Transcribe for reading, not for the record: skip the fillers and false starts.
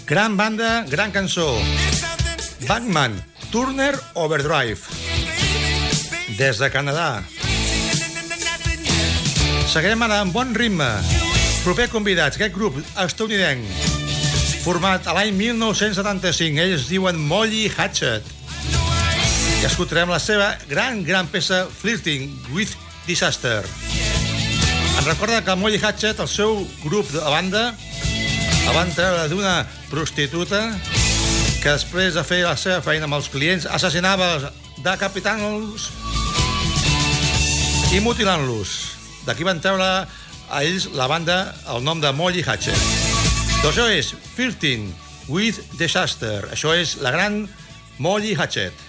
Gran banda, gran cançó. Batman, Turner Overdrive. Des de Canadà. Seguirem ara amb bon ritme. Proper convidats, aquest grup estatunidenc, format a l'any 1975. Ells diuen Molly Hatchet. I escoltarem la seva gran peça Flirting with Disaster. Em recorda que Molly Hatchet, el seu grup de banda, la van treure d'una prostituta que després de fer la seva feina amb els clients assassinava, decapitant-los i mutilant-los. D'aquí van treure a ells la banda el nom de Molly Hatchet. Doncs això és Flirting with Disaster. Això és la gran Molly Hatchet.